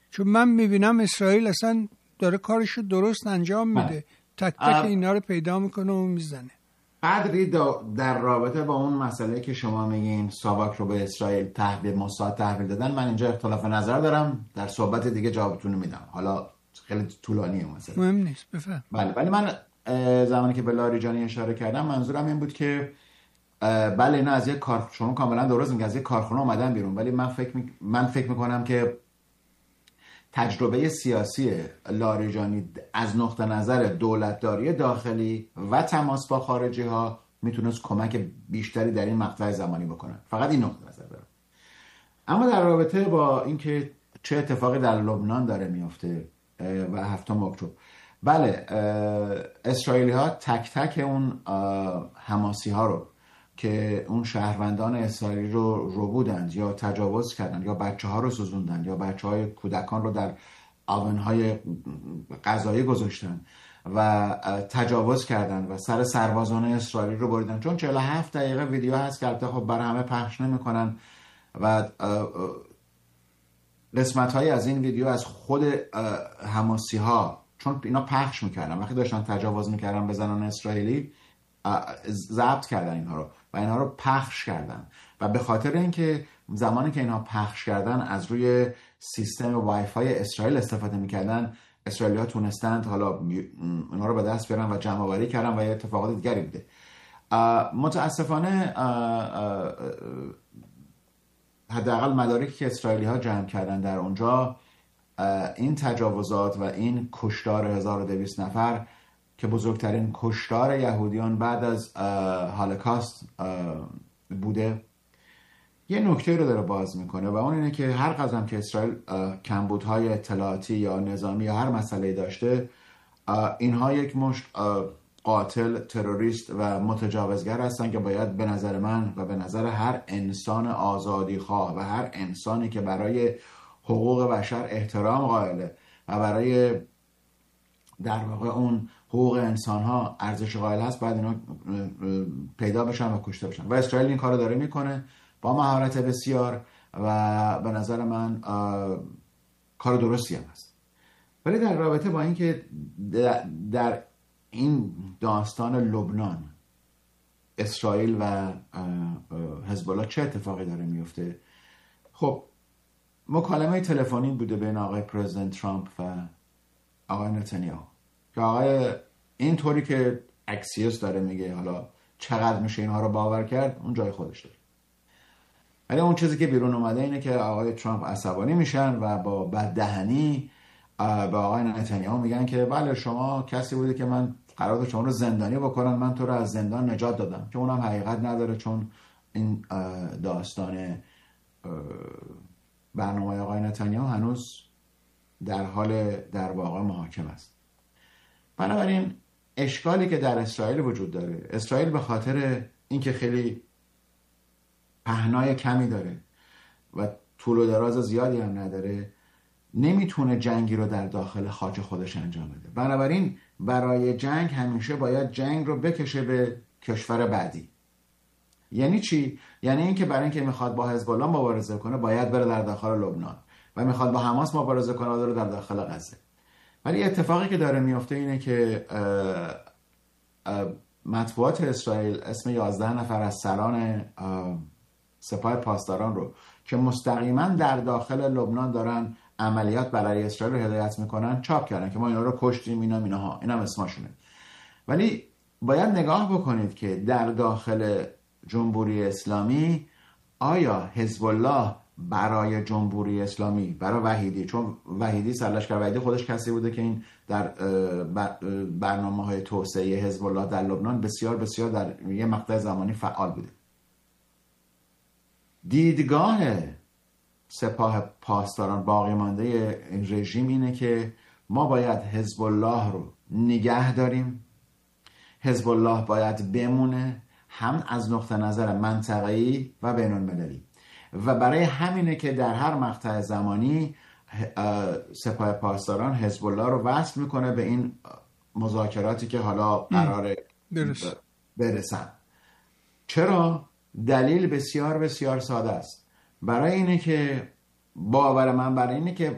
چون من میبینم اسرائیل اصلا داره کارشو درست انجام میده، تک تک اینا رو پیدا میکنه و میزنه. قدری در رابطه با اون مسئله که شما میگین ساواک رو به اسرائیل موساد تحویل دادن، من اینجا اختلاف نظر دارم، در صحبت دیگه جوابتون رو میدم، حالا خیلی طولانیه مثلا، مهم نیست، بفهم. بله. ولی من زمانی که به لاریجانی اشاره کردم منظورم این بود که بله اینا از یک کار، شما کاملا درست میگید، از یک کارخونه اومدن بیرون، ولی من فکر میکنم که تجربه سیاسی لاریجانی از نقطه نظر دولتداری داخلی و تماس با خارجی ها میتونست کمک بیشتری در این مقطع زمانی بکنن. فقط این نقطه نظر دارم. اما در رابطه با اینکه چه اتفاقی در لبنان داره میفته و 7 اکتبر، بله اسرائیلی ها تک تک اون حماسی ها رو که اون شهروندان اسرائیلی رو بودند یا تجاوز کردند یا بچه ها رو سوزوندند یا بچه های کودکان رو در آونهای غذایی گذاشتن و تجاوز کردند و سر سربازان اسرائیلی رو بریدن. چون 47 دقیقه ویدیو هست که البته خب برای همه پخش نمی‌کنن و قسمت های از این ویدیو از خود حماسی ها، چون اینا پخش میکردن وقتی داشتن تجاوز میکردن به زنان اسرائیلی، ضبط کردن اینها رو و اینها رو پخش کردن و به خاطر اینکه زمانی که اینها پخش کردن از روی سیستم وای فای اسرائیل استفاده میکردن، اسرائیلی ها تونستند حالا اینها رو به دست بیارن و جمع آوری کردن و یه اتفاقات دیگری بوده. متاسفانه حداقل مدارکی که اسرائیلی ها جمع کردن در اونجا، این تجاوزات و این کشتار 1200 نفر که بزرگترین کشتار یهودیان بعد از هولوکاست بوده، یه نکته رو داره باز میکنه و اون اینه که هر قدم که اسرائیل کمبودهای اطلاعاتی یا نظامی یا هر مسئله داشته، اینها یک مشت قاتل، تروریست و متجاوزگر هستن که باید به نظر من و به نظر هر انسان آزادیخواه و هر انسانی که برای حقوق بشر احترام قائله و برای در واقع اون حقوق انسان ها ارزش قائل هست، باید اینا پیدا بشن و کشته بشن و اسرائیل این کار رو داره میکنه با مهارت بسیار و به نظر من کار درستی هم هست. ولی در رابطه با اینکه در این داستان لبنان اسرائیل و حزب الله چه اتفاقی داره میفته، خب مکالمه تلفنی بوده بین آقای پرزیدنت ترامپ و آقای نتانیاهو که آقای اینطوری که اکسیوس داره میگه، حالا چقدر میشه اینها رو باور کرد اون جای خودش داره، ولی اون چیزی که بیرون اومده اینه که آقای ترامپ عصبانی میشن و با بددهنی به آقای نتانیاهو میگن که بله شما کسی بودی که من قرار بود شما رو زندانی بکنن، من تو رو از زندان نجات دادم، که اونم حقیقت نداره چون این داستان برنامه آقای نتانیاهو هنوز در حال در واقع محاکمه است. بنابراین اشکالی که در اسرائیل وجود داره، اسرائیل به خاطر اینکه خیلی پهنای کمی داره و طول و دراز زیادی هم نداره، نمیتونه جنگی رو در داخل خاک خودش انجام بده. بنابراین برای جنگ همیشه باید جنگ رو بکشه به کشور بعدی. یعنی چی؟ یعنی اینکه برای اینکه میخواد با حزب الله مبارزه کنه باید بره در داخل لبنان و میخواد با حماس مبارزه کنه بره در داخل غزه. ولی اتفاقی که داره میفته اینه که مطبوعات اسرائیل اسم 11 نفر از سران سپاه پاسداران رو که مستقیما در داخل لبنان دارن عملیات برای اسرائیل رو هدایت میکنن چاپ کردن که ما اینا رو کشتیم، اینها هم اسمشونه. ولی باید نگاه بکنید که در داخل جمهوری اسلامی آیا حزب الله برای جمهوری اسلامی، برای وحیدی، چون وحیدی سرلشکر وحیدی خودش کسی بوده که این در برنامه‌های توسعه حزب الله در لبنان بسیار بسیار در یه مقطع زمانی فعال بوده. دیدگاه سپاه پاسداران باقی مانده این رژیم اینه که ما باید حزب الله رو نگه داریم، حزب الله باید بمونه، هم از نقطه نظر منطقه‌ای و بین المللی، و برای همینه که در هر مقطع زمانی سپاه پاسداران حزب الله رو وصل میکنه به این مذاکراتی که حالا قراره برسن. چرا؟ دلیل بسیار بسیار ساده است. برای اینه که باور من برای اینه که